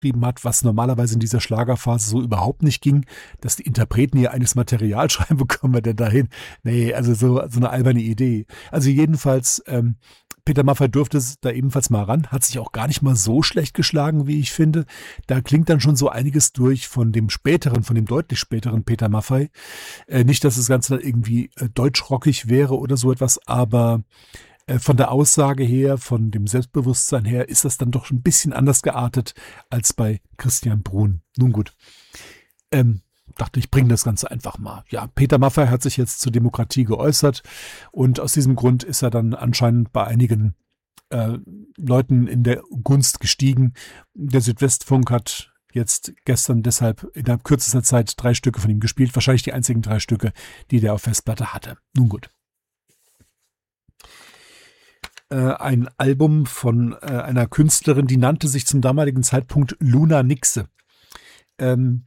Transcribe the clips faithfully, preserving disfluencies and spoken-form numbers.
geschrieben hat, was normalerweise in dieser Schlagerphase so überhaupt nicht ging, dass die Interpreten ihr eines Material schreiben, wo kommen wir denn dahin? Nee, also so, so eine alberne Idee. Also jedenfalls, ähm, Peter Maffay durfte da ebenfalls mal ran, hat sich auch gar nicht mal so schlecht geschlagen, wie ich finde. Da klingt dann schon so einiges durch von dem späteren, von dem deutlich späteren Peter Maffay. Äh, nicht, dass das Ganze dann irgendwie äh, deutschrockig wäre oder so etwas, aber äh, von der Aussage her, von dem Selbstbewusstsein her, ist das dann doch schon ein bisschen anders geartet als bei Christian Bruhn. Nun gut. Ähm, dachte, ich bringe das Ganze einfach mal. Ja, Peter Maffay hat sich jetzt zur Demokratie geäußert und aus diesem Grund ist er dann anscheinend bei einigen äh, Leuten in der Gunst gestiegen. Der Südwestfunk hat jetzt gestern deshalb innerhalb kürzester Zeit drei Stücke von ihm gespielt. Wahrscheinlich die einzigen drei Stücke, die der auf Festplatte hatte. Nun gut. Äh, ein Album von äh, einer Künstlerin, die nannte sich zum damaligen Zeitpunkt Luna Nixe. Ähm,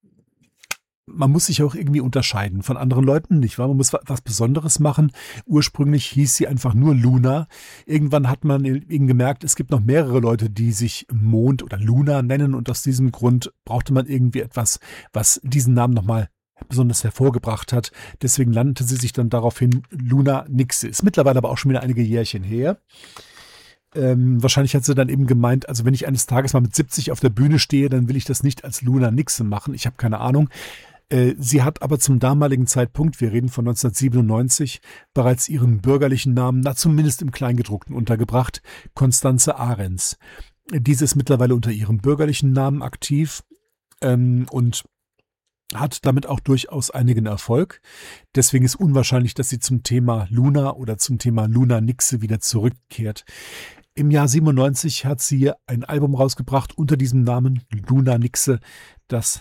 Man muss sich auch irgendwie unterscheiden von anderen Leuten, nicht wahr? Man muss was Besonderes machen. Ursprünglich hieß sie einfach nur Luna. Irgendwann hat man eben gemerkt, es gibt noch mehrere Leute, die sich Mond oder Luna nennen und aus diesem Grund brauchte man irgendwie etwas, was diesen Namen nochmal besonders hervorgebracht hat. Deswegen nannte sie sich dann daraufhin Luna Nixe. Ist mittlerweile aber auch schon wieder einige Jährchen her. Ähm, wahrscheinlich hat sie dann eben gemeint, also wenn ich eines Tages mal mit siebzig auf der Bühne stehe, dann will ich das nicht als Luna Nixe machen. Ich habe keine Ahnung. Sie hat aber zum damaligen Zeitpunkt, wir reden von neunzehnhundertsiebenundneunzig, bereits ihren bürgerlichen Namen, na zumindest im Kleingedruckten untergebracht, Constanze Ahrens. Diese ist mittlerweile unter ihrem bürgerlichen Namen aktiv ähm, und hat damit auch durchaus einigen Erfolg. Deswegen ist unwahrscheinlich, dass sie zum Thema Luna oder zum Thema Luna Nixe wieder zurückkehrt. Im Jahr siebenundneunzig hat sie ein Album rausgebracht unter diesem Namen Luna Nixe, das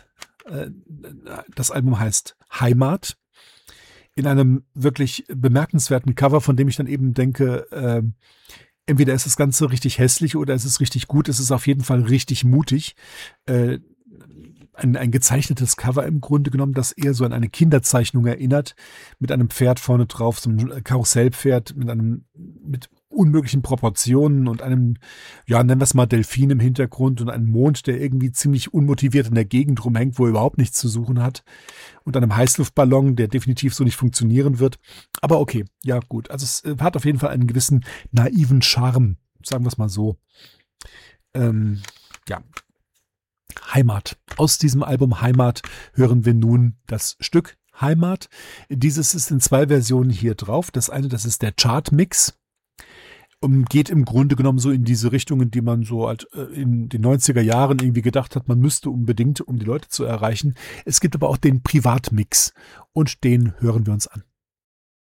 Das Album heißt Heimat, in einem wirklich bemerkenswerten Cover, von dem ich dann eben denke, äh, entweder ist das Ganze richtig hässlich oder es ist richtig gut. Es ist auf jeden Fall richtig mutig. Äh, ein, ein gezeichnetes Cover im Grunde genommen, das eher so an eine Kinderzeichnung erinnert, mit einem Pferd vorne drauf, so ein Karussellpferd mit einem mit unmöglichen Proportionen und einem, ja, nennen wir es mal Delfin im Hintergrund und einem Mond, der irgendwie ziemlich unmotiviert in der Gegend rumhängt, wo er überhaupt nichts zu suchen hat und einem Heißluftballon, der definitiv so nicht funktionieren wird. Aber okay, ja gut, also es hat auf jeden Fall einen gewissen naiven Charme, sagen wir es mal so. Ähm, ja, Heimat. Aus diesem Album Heimat hören wir nun das Stück Heimat. Dieses ist in zwei Versionen hier drauf. Das eine, das ist der Chartmix. Und geht im Grunde genommen so in diese Richtung, in die man so halt in den neunziger Jahren irgendwie gedacht hat, man müsste unbedingt, um die Leute zu erreichen. Es gibt aber auch den Privatmix und den hören wir uns an.